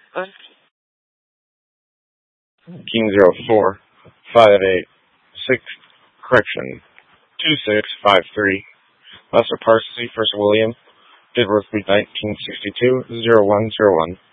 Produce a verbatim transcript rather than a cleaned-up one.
King zero four five eight six correction two six five three. Lesser Parsley, First William, date birth week nineteen sixty two zero one zero one.